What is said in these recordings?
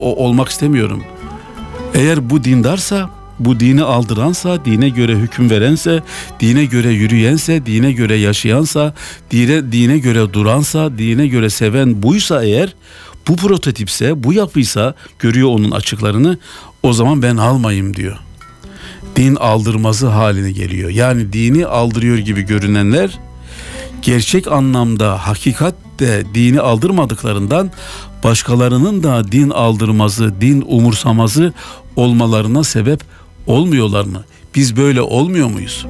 olmak istemiyorum. Eğer bu dindarsa, bu dini aldıransa, dine göre hüküm verense, dine göre yürüyense, dine göre yaşayansa, dine göre duransa, dine göre seven buysa eğer, bu prototipse, bu yapıysa, görüyor onun açıklarını, o zaman ben almayayım diyor. Din aldırmazı haline geliyor. Yani dini aldırıyor gibi görünenler gerçek anlamda, hakikatte dini aldırmadıklarından başkalarının da din aldırmazı, din umursamazı olmalarına sebep olmuyorlar mı? Biz böyle olmuyor muyuz?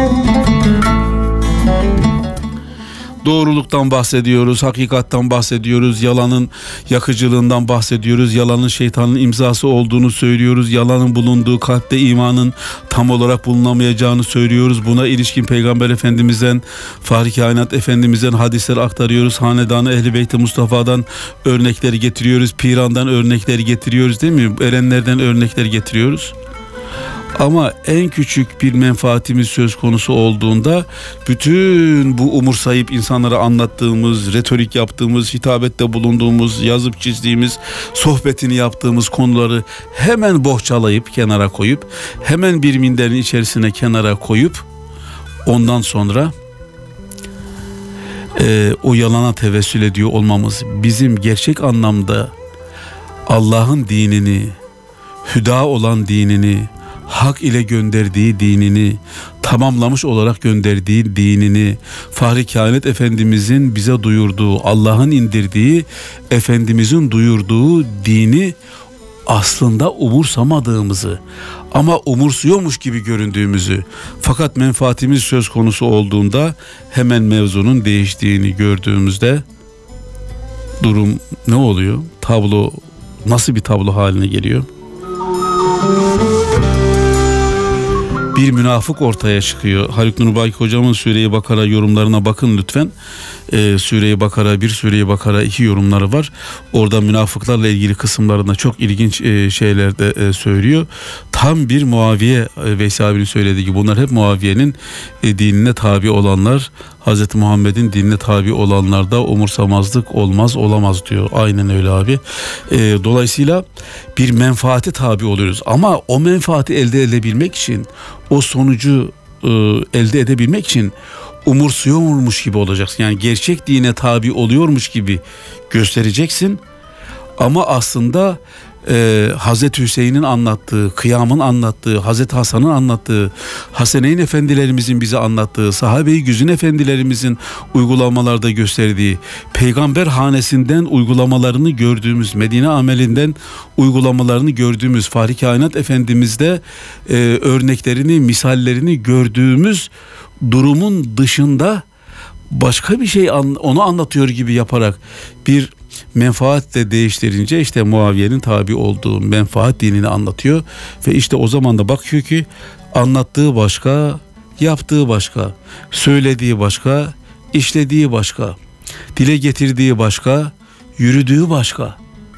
Doğruluktan bahsediyoruz, hakikattan bahsediyoruz, yalanın yakıcılığından bahsediyoruz, yalanın şeytanın imzası olduğunu söylüyoruz, yalanın bulunduğu kalpte imanın tam olarak bulunamayacağını söylüyoruz. Buna ilişkin Peygamber Efendimiz'den, Fahri Kainat Efendimiz'den hadisler aktarıyoruz, Hanedanı Ehl-i Beyt-i Mustafa'dan örnekleri getiriyoruz, Piran'dan örnekleri getiriyoruz, değil mi? Erenlerden örnekleri getiriyoruz. Ama en küçük bir menfaatimiz söz konusu olduğunda bütün bu umursayıp insanlara anlattığımız, retorik yaptığımız, hitabette bulunduğumuz, yazıp çizdiğimiz, sohbetini yaptığımız konuları hemen bohçalayıp kenara koyup, hemen bir minderin içerisine kenara koyup ondan sonra o yalana tevessül ediyor olmamız bizim gerçek anlamda Allah'ın dinini, hüda olan dinini, hak ile gönderdiği dinini, tamamlamış olarak gönderdiği dinini, Fahri Kainat Efendimizin bize duyurduğu, Allah'ın indirdiği, Efendimizin duyurduğu dini aslında umursamadığımızı ama umursuyormuş gibi göründüğümüzü, fakat menfaatimiz söz konusu olduğunda hemen mevzunun değiştiğini gördüğümüzde durum ne oluyor? Tablo nasıl bir tablo haline geliyor? Bir münafık ortaya çıkıyor. Haluk Nurbaki hocamın Sure-i Bakara yorumlarına bakın lütfen. Sure-i Bakara 1, Sure-i Bakara 2 yorumları var. Orada münafıklarla ilgili kısımlarında çok ilginç şeyler de söylüyor. Tam bir Muaviye, Veysi abinin söylediği gibi bunlar hep Muaviye'nin dinine tabi olanlar. Hz. Muhammed'in dinine tabi olanlarda umursamazlık olmaz, olamaz diyor. Aynen öyle abi. Dolayısıyla bir menfaate tabi oluyoruz. Ama o menfaati elde edebilmek için, o sonucu elde edebilmek için umursuyormuş gibi olacaksın. Yani gerçek dine tabi oluyormuş gibi göstereceksin. Ama aslında Hazreti Hüseyin'in anlattığı, Kıyam'ın anlattığı, Hazreti Hasan'ın anlattığı, Haseneyn efendilerimizin bize anlattığı, sahabe-i güzin efendilerimizin uygulamalarda gösterdiği, peygamber hanesinden uygulamalarını gördüğümüz, Medine amelinden uygulamalarını gördüğümüz, Fahri Kainat Efendimiz'de örneklerini, misallerini gördüğümüz durumun dışında başka bir şey onu anlatıyor gibi yaparak bir menfaatle değiştirince işte Muaviye'nin tabi olduğu menfaat dinini anlatıyor ve işte o zaman da bakıyor ki anlattığı başka, yaptığı başka, söylediği başka, işlediği başka, dile getirdiği başka, yürüdüğü başka.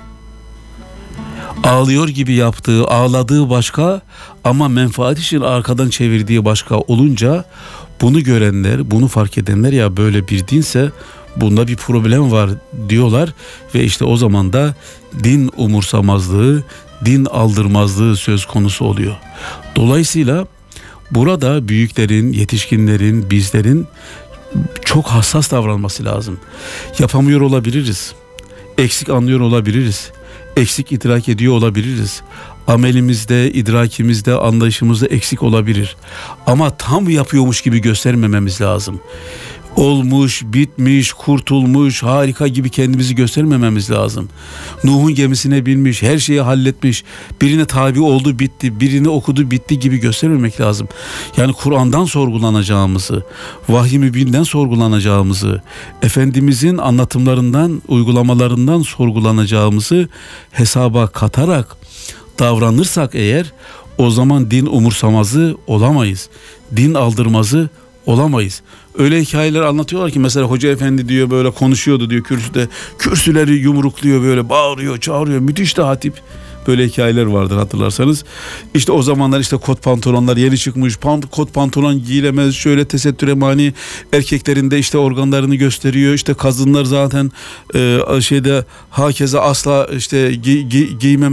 Ağlıyor gibi yaptığı, ağladığı başka ama menfaat için arkadan çevirdiği başka olunca bunu görenler, bunu fark edenler ya böyle bir dinse bunda bir problem var diyorlar ve işte o zaman da din umursamazlığı, din aldırmazlığı söz konusu oluyor. Dolayısıyla burada büyüklerin, yetişkinlerin, bizlerin çok hassas davranması lazım. Yapamıyor olabiliriz, eksik anlıyor olabiliriz, eksik idrak ediyor olabiliriz. Amelimizde, idrakimizde, anlayışımızda eksik olabilir. Ama tam yapıyormuş gibi göstermememiz lazım. Olmuş, bitmiş, kurtulmuş, harika gibi kendimizi göstermememiz lazım. Nuh'un gemisine binmiş, her şeyi halletmiş, birine tabi oldu bitti, birini okudu bitti gibi göstermemek lazım. Yani Kur'an'dan sorgulanacağımızı, vahiy-i mübinden sorgulanacağımızı, Efendimizin anlatımlarından, uygulamalarından sorgulanacağımızı hesaba katarak davranırsak eğer, o zaman din umursamazı olamayız. Din aldırmazı olamayız. Öyle hikayeler anlatıyorlar ki mesela hoca efendi diyor böyle konuşuyordu diyor kürsüde. Kürsüleri yumrukluyor böyle bağırıyor çağırıyor. Müthiş de hatip. Böyle hikayeler vardır hatırlarsanız. İşte o zamanlar işte kot pantolonlar yeni çıkmış. Kot pantolon giyilemez. Şöyle tesettüre mani, erkeklerin de işte organlarını gösteriyor. İşte kadınlar zaten hakeza asla işte giymem